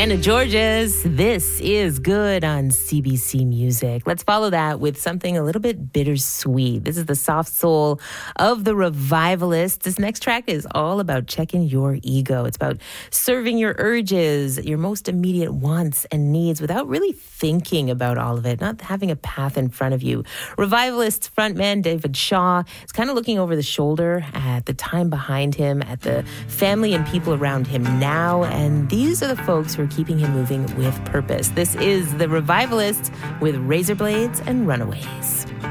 Hannah Georges, This Is Good on CBC Music. Let's follow that with something a little bit bittersweet. This is the soft soul of the Revivalists. This next track is all about checking your ego. It's about serving your urges, your most immediate wants and needs without really thinking about all of it, not having a path in front of you. Revivalists frontman David Shaw is kind of looking over the shoulder at the time behind him, at the family and people around him now, and these are the folks who are keeping him moving with purpose. This is the Revivalists with Razor Blades and Runaways.